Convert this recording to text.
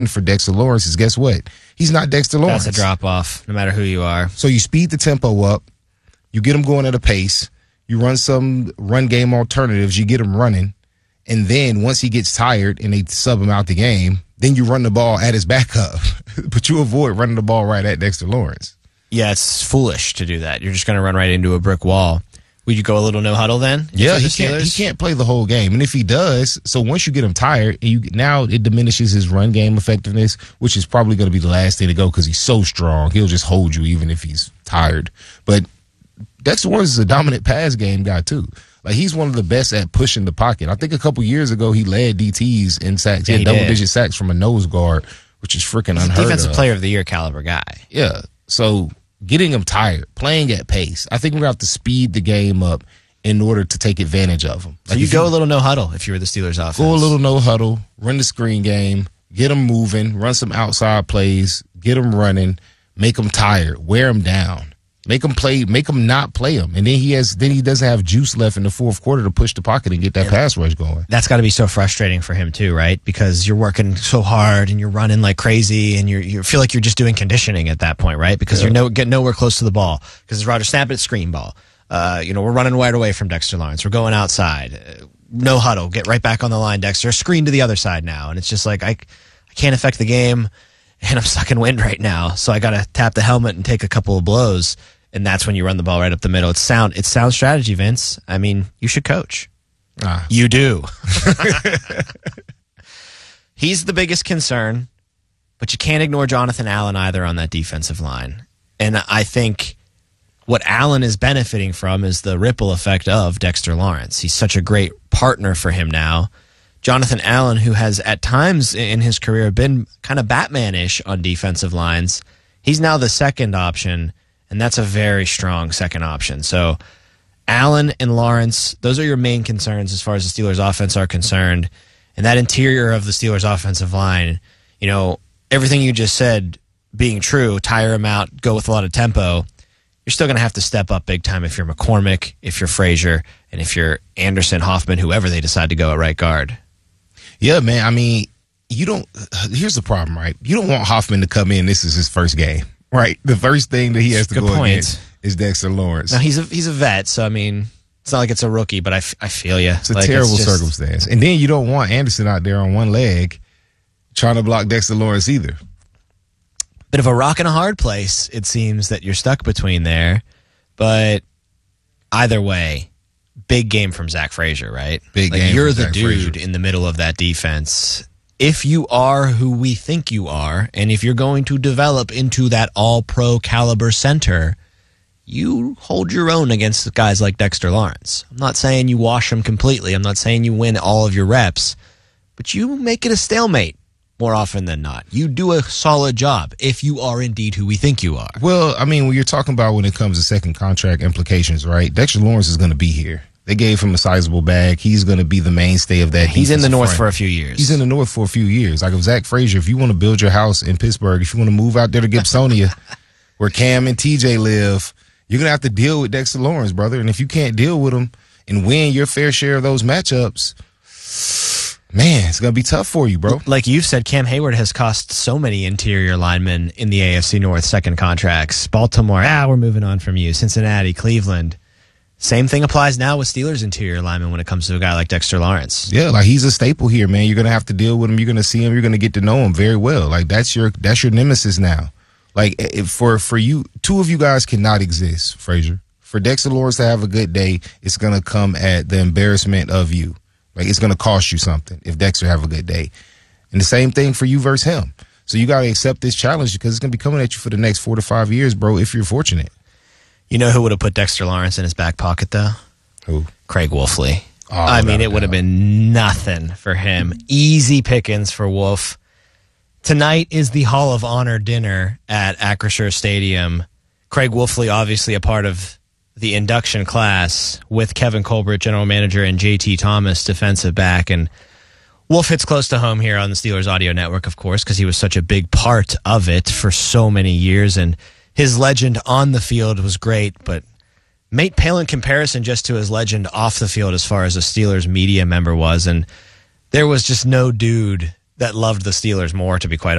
for Dexter Lawrence is, guess what? He's not Dexter Lawrence. That's a drop-off, no matter who you are. So you speed the tempo up. You get him going at a pace. You run some run game alternatives. You get him running. And then once he gets tired and they sub him out the game, then you run the ball at his backup. But you avoid running the ball right at Dexter Lawrence. Yeah, it's foolish to do that. You're just going to run right into a brick wall. Would you go a little no-huddle then? Yeah, he can't play the whole game. And if he does, so once you get him tired, now it diminishes his run game effectiveness, which is probably going to be the last thing to go because he's so strong. He'll just hold you even if he's tired. But Dexter Lawrence is a dominant pass game guy, too. Like, he's one of the best at pushing the pocket. I think a couple years ago, he led DTs in sacks. He had double-digit sacks from a nose guard, which is freaking unheard of. Defensive player of the year caliber guy. Yeah. So getting him tired, playing at pace. I think we're going to have to speed the game up in order to take advantage of him. So you go a little no-huddle if you were the Steelers offense. Go a little no-huddle, run the screen game, get him moving, run some outside plays, get him running, make him tired, wear him down. Make him not play him. And then he doesn't have juice left in the fourth quarter to push the pocket and get that pass rush going. That's got to be so frustrating for him too, right? Because you're working so hard and you're running like crazy and you feel like you're just doing conditioning at that point, right? Because you're getting nowhere close to the ball. Because Roger, snap it, screen ball. We're running wide away from Dexter Lawrence. We're going outside. No huddle. Get right back on the line, Dexter. Screen to the other side now. And it's just like, I can't affect the game. And I'm stuck in wind right now, so I got to tap the helmet and take a couple of blows, and that's when you run the ball right up the middle. It's sound strategy, Vince. I mean, you should coach. You do. He's the biggest concern, but you can't ignore Jonathan Allen either on that defensive line. And I think what Allen is benefiting from is the ripple effect of Dexter Lawrence. He's such a great partner for him now. Jonathan Allen, who has at times in his career been kind of Batman-ish on defensive lines, he's now the second option, and that's a very strong second option. So Allen and Lawrence, those are your main concerns as far as the Steelers' offense are concerned. And that interior of the Steelers' offensive line, everything you just said being true, tire him out, go with a lot of tempo, you're still going to have to step up big time if you're McCormick, if you're Frazier, and if you're Anderson, Hoffman, whoever they decide to go at right guard. Yeah, man. I mean, here's the problem, right? You don't want Hoffman to come in. This is his first game, right? The first thing that he has to go against is Dexter Lawrence. Now, he's a vet, so, I mean, it's not like it's a rookie, but I feel you. It's a terrible circumstance. And then you don't want Anderson out there on one leg trying to block Dexter Lawrence either. Bit of a rock and a hard place, it seems, that you're stuck between there. But either way, big game from Zach Frazier, right? Big game. You're the dude in the middle of that defense. If you are who we think you are, and if you're going to develop into that all-pro caliber center, you hold your own against guys like Dexter Lawrence. I'm not saying you wash him completely. I'm not saying you win all of your reps, but you make it a stalemate more often than not. You do a solid job if you are indeed who we think you are. Well, I mean, when you're talking about when it comes to second contract implications, right? Dexter Lawrence is going to be here. They gave him a sizable bag. He's going to be the mainstay of that. He's in the North for a few years. He's in the North for a few years. Like if Zach Frazier, if you want to build your house in Pittsburgh, if you want to move out there to Gibsonia, where Cam and TJ live, you're going to have to deal with Dexter Lawrence, brother. And if you can't deal with him and win your fair share of those matchups, man, it's going to be tough for you, bro. Like you've said, Cam Hayward has cost so many interior linemen in the AFC North second contracts. Baltimore, we're moving on from you. Cincinnati, Cleveland. Same thing applies now with Steelers interior linemen when it comes to a guy like Dexter Lawrence. Yeah, like he's a staple here, man. You're going to have to deal with him. You're going to see him. You're going to get to know him very well. Like that's your nemesis now. Like for you, two of you guys cannot exist, Frazier. For Dexter Lawrence to have a good day, it's going to come at the embarrassment of you. Like it's going to cost you something if Dexter have a good day. And the same thing for you versus him. So you got to accept this challenge because it's going to be coming at you for the next 4 to 5 years, bro, if you're fortunate. You know who would have put Dexter Lawrence in his back pocket, though? Who? Craig Wolfley. It would have been nothing for him. Easy pickings for Wolf. Tonight is the Hall of Honor dinner at Acrisure Stadium. Craig Wolfley, obviously a part of the induction class with Kevin Colbert, general manager, and JT Thomas, defensive back. And Wolf hits close to home here on the Steelers Audio Network, of course, because he was such a big part of it for so many years. And his legend on the field was great, but mate pale in comparison just to his legend off the field as far as a Steelers media member was. And there was just no dude that loved the Steelers more, to be quite